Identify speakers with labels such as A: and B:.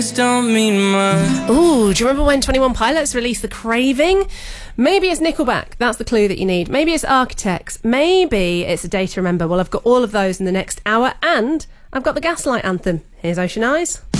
A: Don't mean much.
B: Ooh, do you remember when 21 Pilots released The Craving? Maybe it's Nickelback. That's the clue that you need. Maybe it's Architects. Maybe it's A Day to Remember. Well, I've got all of those in the next hour, and I've got the Gaslight Anthem. Here's Ocean Eyes.